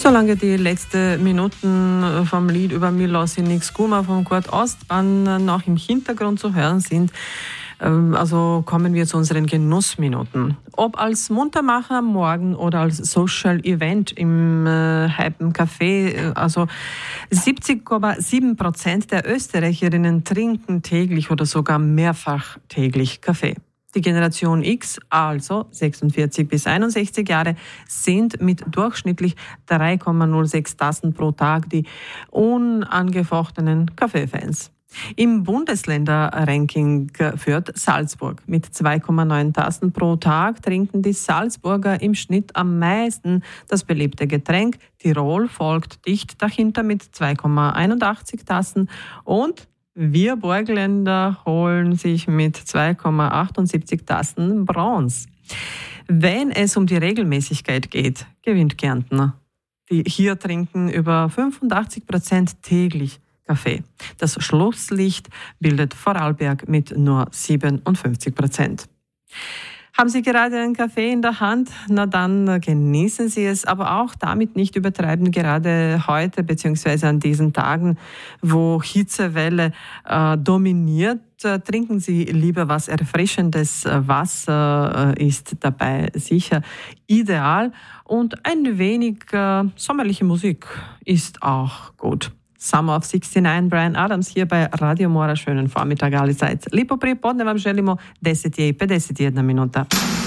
Solange die letzten Minuten vom Lied über Milos in Xguma von Kurt Ostbahn noch im Hintergrund zu hören sind, also kommen wir zu unseren Genussminuten. Ob als Muntermacher am Morgen oder als Social Event im Hypen Café, also 70,7% der Österreicherinnen trinken täglich oder sogar mehrfach täglich Kaffee. Die Generation X, also 46 bis 61 Jahre, sind mit durchschnittlich 3,06 Tassen pro Tag die unangefochtenen Kaffeefans. Im Bundesländerranking führt Salzburg. Mit 2,9 Tassen pro Tag trinken die Salzburger im Schnitt am meisten das beliebte Getränk. Tirol folgt dicht dahinter mit 2,81 Tassen und wir Burgenländer holen sich mit 2,78 Tassen Bronze. Wenn es um die Regelmäßigkeit geht, gewinnt Kärnten. Die hier trinken über 85% täglich Kaffee. Das Schlusslicht bildet Vorarlberg mit nur 57%. Haben Sie gerade einen Kaffee in der Hand? Na dann genießen Sie es, aber auch damit nicht übertreiben. Gerade heute bzw. an diesen Tagen, wo Hitzewelle dominiert, trinken Sie lieber was Erfrischendes. Wasser ist dabei sicher ideal und ein wenig sommerliche Musik ist auch gut. Summer of 69, Bryan Adams hier bei Radio Mora. Schönen Vormittag allerseits. Lipo pripodne vam želimo 10 i 51 minuta.